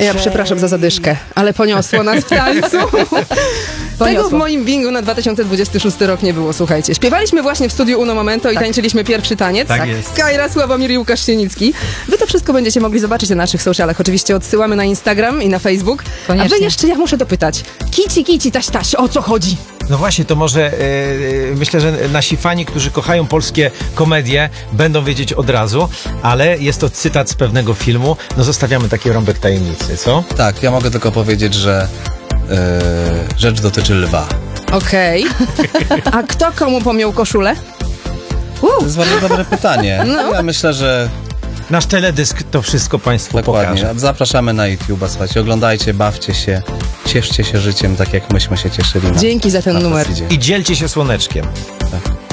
Ja przepraszam za zadyszkę, ale poniosło nas w tańcu. Tego w moim bingu na 2026 rok nie było, słuchajcie. Śpiewaliśmy właśnie w studiu Uno Momento i tańczyliśmy pierwszy taniec. Tak jest. Kajra, Sławomir i Łukasz Sienicki. Wy to wszystko będziecie mogli zobaczyć na naszych socialach. Oczywiście odsyłamy na Instagram i na Facebook. Koniecznie. A wy jeszcze, ja muszę dopytać. Kici, taś, o co chodzi? No właśnie, to może myślę, że nasi fani, którzy kochają polskie komedie, będą wiedzieć od razu, ale jest to cytat z pewnego filmu. No zostawiamy taki rąbek tajemnicy, co? Tak, ja mogę tylko powiedzieć, że rzecz dotyczy lwa. Okej. A kto komu pomiął koszulę? To jest bardzo dobre pytanie. Ja myślę, że Nasz teledysk to wszystko Państwu dokładnie. pokaże. Zapraszamy na YouTube'a, słuchajcie, oglądajcie, bawcie się, cieszcie się życiem, tak jak myśmy się cieszyli. Dzięki za ten na numer. Festidzie. I dzielcie się słoneczkiem. Tak.